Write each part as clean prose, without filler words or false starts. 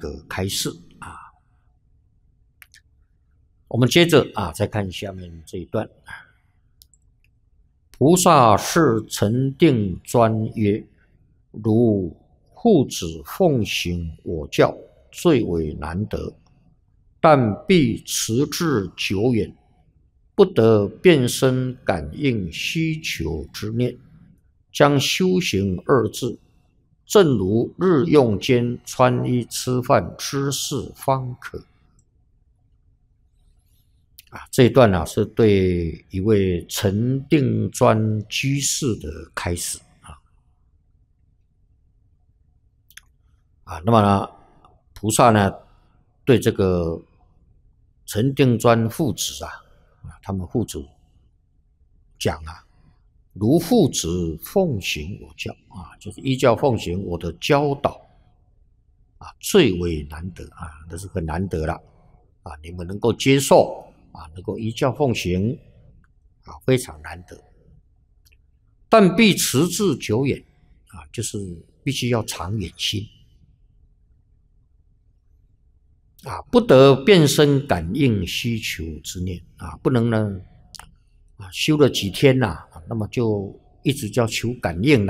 个开示啊。我们接着再看下面这一段。菩萨是禅定专曰：如父子奉行我教，最为难得，但必持志久远，不得变身感应需求之念，将修行二字，正如日用间穿衣吃饭之事方可。这一段是对一位禅定专居士的开始那么呢，菩萨呢对这个禅定专父子他们父子讲如父子奉行我教就是依教奉行我的教导最为难得这是很难得了你们能够接受能够依教奉行非常难得，但必持志久远就是必须要长远心不得变身感应需求之念不能呢修了几天那么就一直叫求感应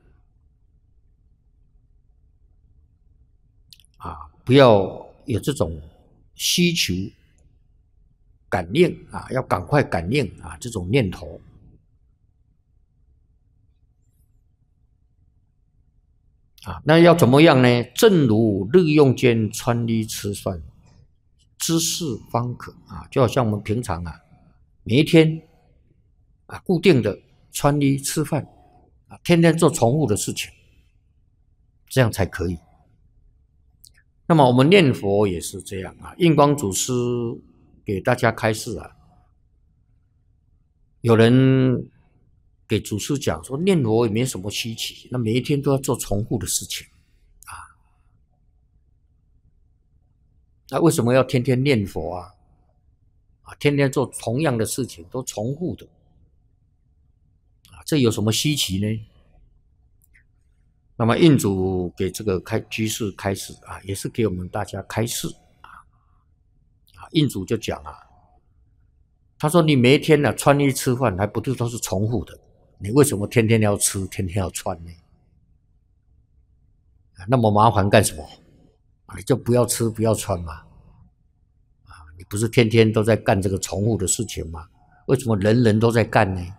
不要有这种需求感应要赶快感应这种念头那要怎么样呢？正如日用间穿衣吃饭之事方可就好像我们平常每一天固定的穿衣吃饭天天做重复的事情，这样才可以。那么我们念佛也是这样印光祖师给大家开示有人给祖师讲说念佛也没什么稀奇，那每一天都要做重复的事情那为什么要天天念佛天天做同样的事情，都重复的这有什么稀奇呢？那么印祖给这个居士开示也是给我们大家开示印祖就讲他说你每一天穿衣吃饭还不都是重复的，你为什么天天要吃天天要穿呢？那么麻烦干什么？你就不要吃不要穿嘛你不是天天都在干这个重复的事情吗？为什么人人都在干呢？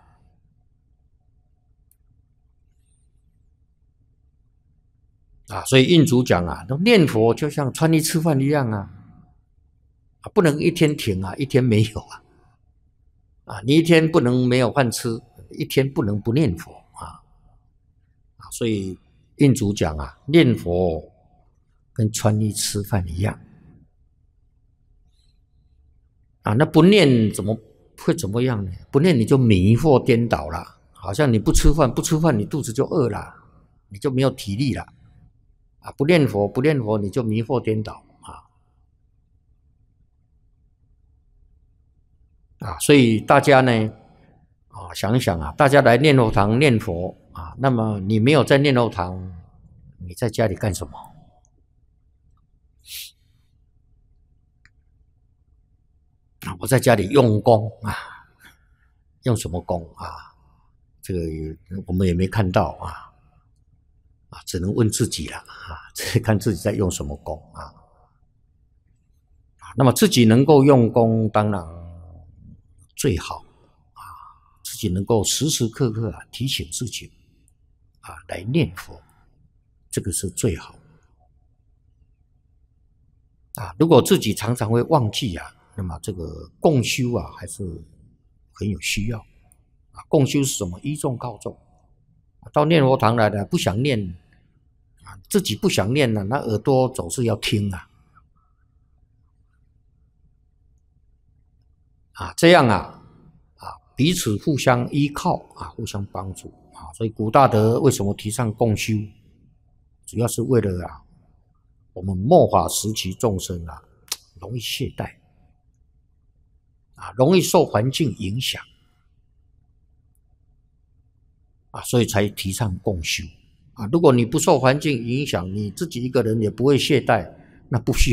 所以印祖讲念佛就像穿衣吃饭一样不能一天停一天没有你一天不能没有饭吃，一天不能不念佛所以印祖讲念佛跟穿衣吃饭一样那不念怎么会怎么样呢？不念你就迷惑颠倒了，好像你不吃饭你肚子就饿了，你就没有体力了不念佛你就迷惑颠倒所以大家呢想一想大家来念佛堂念佛那么你没有在念佛堂，你在家里干什么？我在家里用功用什么功这个我们也没看到只能问自己了看自己在用什么功那么自己能够用功当然最好自己能够时时刻刻提醒自己来念佛，这个是最好如果自己常常会忘记那么这个共修还是很有需要共修是什么？依众靠众到念佛堂来的不想念自己不想念那耳朵总是要听这样彼此互相依靠互相帮助所以古大德为什么提倡共修？主要是为了我们末法时期众生容易懈怠容易受环境影响所以才提倡共修如果你不受环境影响，你自己一个人也不会懈怠， 那不需